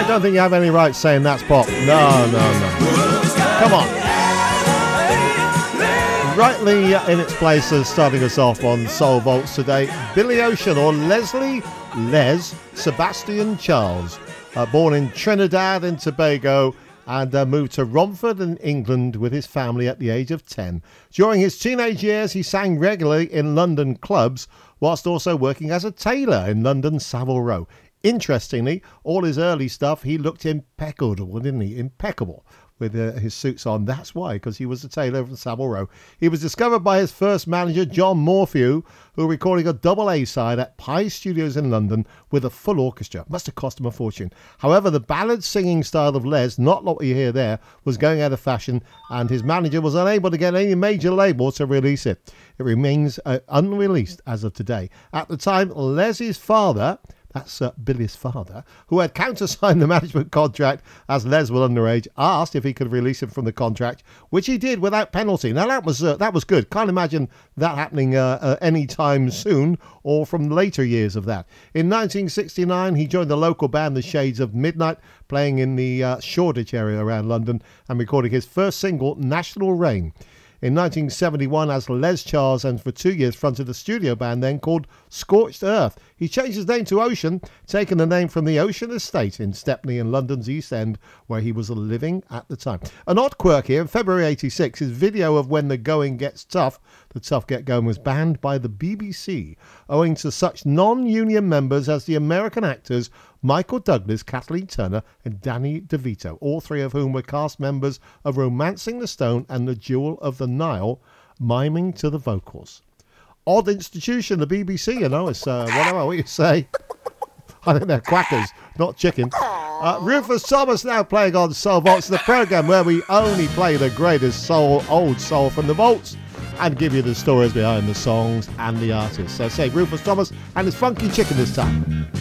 I don't think you have any right saying that's pop. No. Come on. Rightly in its place as starting us off on Soul Vaults today, Billy Ocean, or Leslie Les Sebastian Charles, born in Trinidad and Tobago, and moved to Romford in England with his family at the age of 10. During his teenage years, he sang regularly in London clubs, whilst also working as a tailor in London's Savile Row. Interestingly, all his early stuff, he looked impeccable, didn't he? Impeccable with his suits on. That's why, because he was a tailor from Savile Row. He was discovered by his first manager, John Morphew, who recorded a double A side at Pye Studios in London with a full orchestra. Must have cost him a fortune. However, the ballad singing style of Les, not what you hear there, was going out of fashion, and his manager was unable to get any major label to release it. It remains unreleased as of today. At the time, Les's father, that's Billy's father, who had countersigned the management contract as Les was underage, asked if he could release him from the contract, which he did without penalty. Now that was good. Can't imagine that happening any time soon or from later years of that. In 1969, he joined the local band The Shades of Midnight, playing in the Shoreditch area around London and recording his first single, National Rain. In 1971, as Les Charles, and for 2 years fronted a studio band then called Scorched Earth. He changed his name to Ocean, taking the name from the Ocean Estate in Stepney in London's East End, where he was living at the time. An odd quirk here, in February 86, his video of When the Going Gets Tough, the Tough Get Going, was banned by the BBC, owing to such non-union members as the American actors Michael Douglas, Kathleen Turner and Danny DeVito, all three of whom were cast members of Romancing the Stone and The Jewel of the Nile, miming to the vocals. Odd institution, the BBC, you know, it's whatever what you say. I think they're quackers, not chicken. Rufus Thomas now playing on Soul Vaults, the programme where we only play the greatest soul, old soul from the vaults, and give you the stories behind the songs and the artists. So say Rufus Thomas and his funky chicken this time.